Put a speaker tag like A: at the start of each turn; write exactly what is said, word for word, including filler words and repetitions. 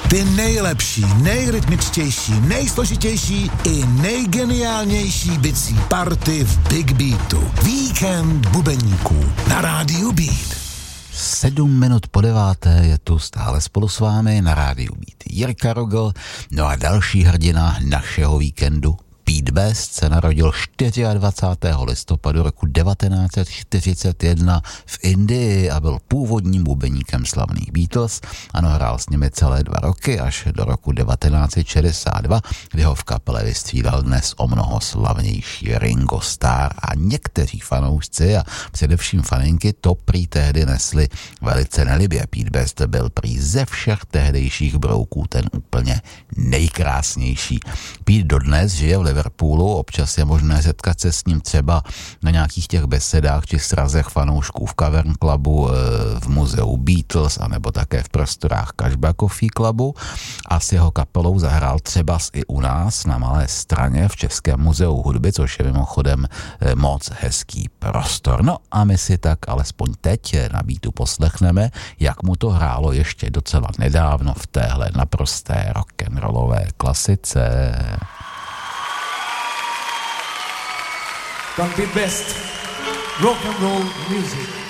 A: Ty nejlepší, nejrytmičtější, nejsložitější i nejgeniálnější bicí party v Big Beatu. Víkend bubeníků na rádiu Beat.
B: Sedm minut po deváté je tu stále spolu s vámi na rádiu Beat Jirka Rogl, no a další hrdina našeho víkendu. Pete Best se narodil dvacátého čtvrtého listopadu roku devatenáct set čtyřicet jedna v Indii a byl původním bubeníkem slavných Beatles. Ano, hrál s nimi celé dva roky až do roku devatenáct set šedesát dva, kdy ho v kapele vystřídal dnes o mnoho slavnější Ringo Starr a někteří fanoušci a především faninky to prý tehdy nesli velice nelibě. Pete Best byl prý ze všech tehdejších brouků ten úplně nejkrásnější. Pete dodnes žije v Liverpoolu, občas je možné setkat se s ním třeba na nějakých těch besedách či srazech fanoušků v Cavern Clubu, v muzeu Beatles, anebo také v prostorách Cashback Coffee Clubu a s jeho kapelou zahrál třeba i u nás na Malé Straně v Českém muzeu hudby, což je mimochodem moc hezký prostor. No a my si tak alespoň teď na Beatu poslechneme, jak mu to hrálo ještě docela nedávno v téhle naprosté rock'n'rollové klasice.
C: Don't be best rock and roll music.